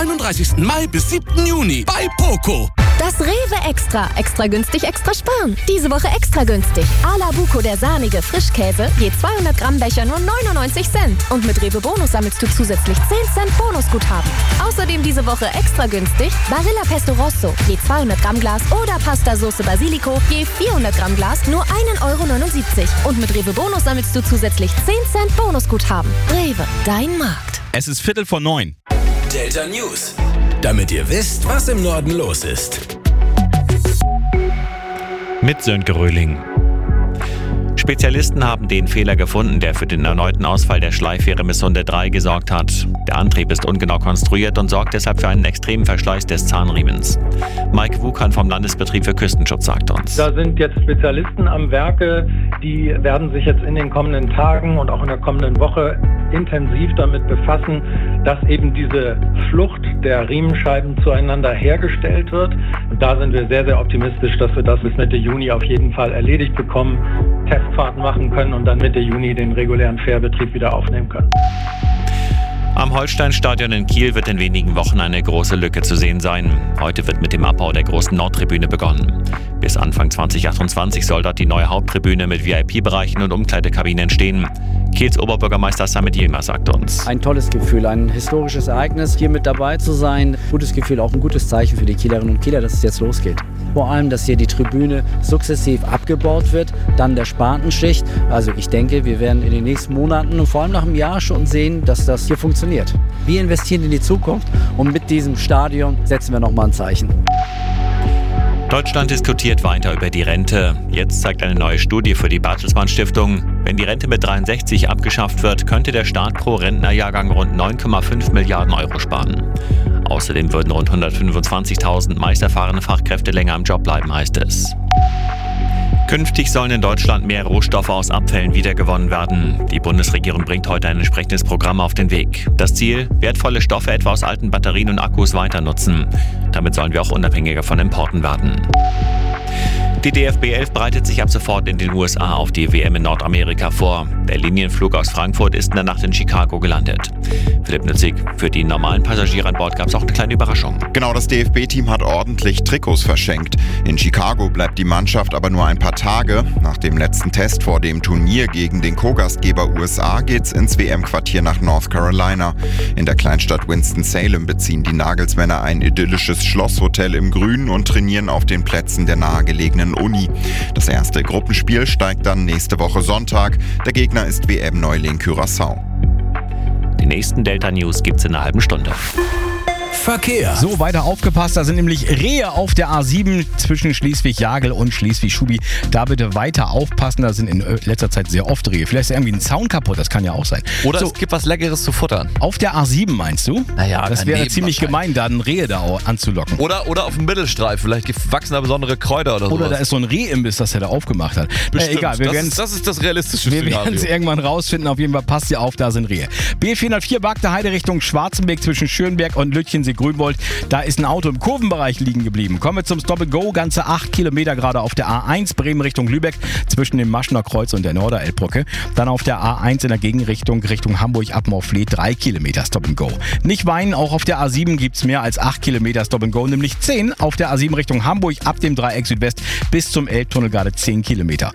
31. Mai bis 7. Juni bei Poco. Das Rewe Extra. Extra günstig, extra sparen. Diese Woche extra günstig. A la Buco, der sahnige Frischkäse, je 200 Gramm Becher nur 99 Cent. Und mit Rewe Bonus sammelst du zusätzlich 10 Cent Bonusguthaben. Außerdem diese Woche extra günstig Barilla Pesto Rosso, je 200 Gramm Glas oder Pasta Sauce Basilico, je 400 Gramm Glas nur 1,79 €. Und mit Rewe Bonus sammelst du zusätzlich 10 Cent Bonusguthaben. Rewe, dein Markt. Es ist 8:45. Delta News. Damit ihr wisst, was im Norden los ist. Mit Sönke Röhling. Spezialisten haben den Fehler gefunden, der für den erneuten Ausfall der Schleifähre Missunde 3 gesorgt hat. Der Antrieb ist ungenau konstruiert und sorgt deshalb für einen extremen Verschleiß des Zahnriemens. Mike Wukan vom Landesbetrieb für Küstenschutz sagt uns. Da sind jetzt Spezialisten am Werke, die werden sich jetzt in den kommenden Tagen und auch in der kommenden Woche intensiv damit befassen, dass eben diese Flucht der Riemenscheiben zueinander hergestellt wird. Und da sind wir sehr, sehr optimistisch, dass wir das bis Mitte Juni auf jeden Fall erledigt bekommen, Testfahrten machen können und dann Mitte Juni den regulären Fährbetrieb wieder aufnehmen können. Am Holsteinstadion in Kiel wird in wenigen Wochen eine große Lücke zu sehen sein. Heute wird mit dem Abbau der großen Nordtribüne begonnen. Bis Anfang 2028 soll dort die neue Haupttribüne mit VIP-Bereichen und Umkleidekabinen entstehen. Kiels Oberbürgermeister Samit Yilmaz sagt uns. Ein tolles Gefühl, ein historisches Ereignis, hier mit dabei zu sein. Gutes Gefühl, auch ein gutes Zeichen für die Kielerinnen und Kieler, dass es jetzt losgeht. Vor allem, dass hier die Tribüne sukzessiv abgebaut wird, dann der Spatenschicht. Also ich denke, wir werden in den nächsten Monaten und vor allem nach einem Jahr schon sehen, dass das hier funktioniert. Wir investieren in die Zukunft und mit diesem Stadion setzen wir nochmal ein Zeichen. Deutschland diskutiert weiter über die Rente. Jetzt zeigt eine neue Studie für die Bertelsmann Stiftung: Wenn die Rente mit 63 abgeschafft wird, könnte der Staat pro Rentnerjahrgang rund 9,5 Milliarden € sparen. Außerdem würden rund 125.000 meist erfahrene Fachkräfte länger im Job bleiben, heißt es. Künftig sollen in Deutschland mehr Rohstoffe aus Abfällen wiedergewonnen werden. Die Bundesregierung bringt heute ein entsprechendes Programm auf den Weg. Das Ziel: wertvolle Stoffe etwa aus alten Batterien und Akkus weiter nutzen. Damit sollen wir auch unabhängiger von Importen werden. Die DFB 11 bereitet sich ab sofort in den USA auf die WM in Nordamerika vor. Der Linienflug aus Frankfurt ist in der Nacht in Chicago gelandet. Philipp Nützig: Für die normalen Passagiere an Bord gab es auch eine kleine Überraschung. Genau, das DFB-Team hat ordentlich Trikots verschenkt. In Chicago bleibt die Mannschaft aber nur ein paar Tage. Nach dem letzten Test vor dem Turnier gegen den Co-Gastgeber USA geht's ins WM-Quartier nach North Carolina. In der Kleinstadt Winston-Salem beziehen die Nagelsmänner ein idyllisches Schlosshotel im Grünen und trainieren auf den Plätzen der nahegelegenen Uni. Das erste Gruppenspiel steigt dann nächste Woche Sonntag. Der Gegner ist WM-Neuling Curaçao. Die nächsten Delta News gibt's in einer halben Stunde. Verkehr. So, weiter aufgepasst, da sind nämlich Rehe auf der A7 zwischen Schleswig-Jagel und Schleswig-Schubi. Da bitte weiter aufpassen, da sind in letzter Zeit sehr oft Rehe. Vielleicht ist irgendwie ein Zaun kaputt, das kann ja auch sein. Oder so, es gibt was Leckeres zu futtern. Auf der A7 meinst du? Naja, das wäre ziemlich gemein, da ein Rehe da anzulocken. Oder auf dem Mittelstreif, vielleicht wachsen da besondere Kräuter oder so. Oder da ist so ein Rehimbiss, das er da aufgemacht hat. Egal, das ist das realistische Szenario. Wir werden es irgendwann rausfinden, auf jeden Fall passt ihr auf, da sind Rehe. B404 Bagde Heide Richtung Schwarzenberg zwischen Schönberg und Lütchensee-Grünwold. Da ist ein Auto im Kurvenbereich liegen geblieben. Kommen wir zum Stop-and-Go, ganze 8 Kilometer gerade auf der A1 Bremen Richtung Lübeck zwischen dem Maschener Kreuz und der Norderelbbrücke. Dann auf der A1 in der Gegenrichtung Richtung Hamburg ab Morfleet 3 Kilometer Stop-and-Go. Nicht weinen, auch auf der A7 gibt es mehr als 8 Kilometer Stop-and-Go, nämlich 10 auf der A7 Richtung Hamburg ab dem Dreieck Südwest bis zum Elbtunnel gerade 10 Kilometer.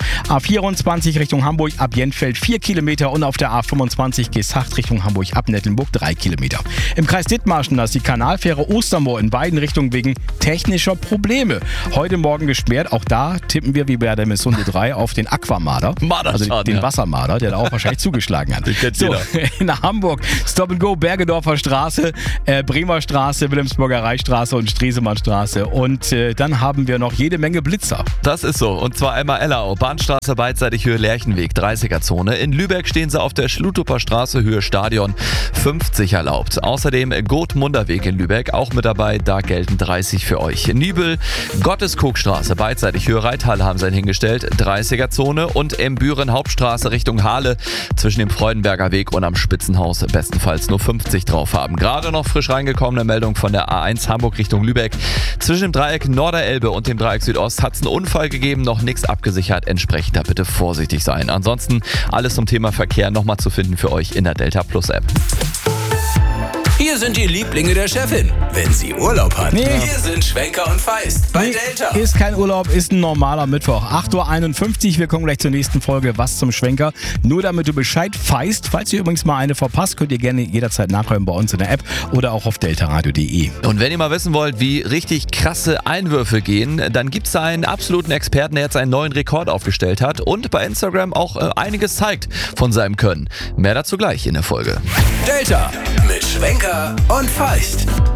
A24 Richtung Hamburg ab Jentfeld 4 Kilometer und auf der A25 Gesacht Richtung Hamburg ab Nettelnburg 3 Kilometer. Im Kreis Dithmarschen, da ist die Kanalfähre Ostermoor in beiden Richtungen wegen technischer Probleme. Heute Morgen gesperrt, auch da tippen wir wie bei der Missunde 3 auf den Aquamarder, also den Wassermarder, der da auch wahrscheinlich zugeschlagen hat. So, in Hamburg Stop-and-Go Bergedorfer Straße, Bremer Straße, Wilhelmsburger Reichstraße und Stresemannstraße und dann haben wir noch jede Menge Blitzer. Das ist so, und zwar einmal Ellerau, Bahnstraße beidseitig Höhe Lerchenweg, 30er-Zone. In Lübeck stehen sie auf der Schlutuper Straße, Höhe Stadion, 50 erlaubt. Außerdem Goth-Munderweg in Lübeck, auch mit dabei, da gelten 30 für euch. In Nübel, Gotteskogstraße, beidseitig Höhe Reithalle haben sie hingestellt, 30er-Zone. Und im Büren Hauptstraße Richtung Hahle, zwischen dem Freudenberger Weg und am Spitzenhaus bestenfalls nur 50 drauf haben. Gerade noch frisch reingekommene Meldung von der A1 Hamburg Richtung Lübeck. Zwischen dem Dreieck Norderelbe und dem Dreieck Südost hat es einen Unfall gegeben, noch nichts abgesichert. Entsprechend da bitte vorsichtig sein. Ansonsten alles zum Thema Verkehr nochmal zu finden für euch in der Delta Plus App. Hier sind die Lieblinge der Chefin, wenn sie Urlaub hat. Nee. Hier sind Schwenker und Feist bei Delta. Ist kein Urlaub, ist ein normaler Mittwoch. 8:51 Uhr, wir kommen gleich zur nächsten Folge Was zum Schwenker. Nur damit du Bescheid weißt, falls ihr übrigens mal eine verpasst, könnt ihr gerne jederzeit nachhören bei uns in der App oder auch auf deltaradio.de. Und wenn ihr mal wissen wollt, wie richtig krasse Einwürfe gehen, dann gibt es da einen absoluten Experten, der jetzt einen neuen Rekord aufgestellt hat und bei Instagram auch einiges zeigt von seinem Können. Mehr dazu gleich in der Folge. Delta mit Schwenker und Feist.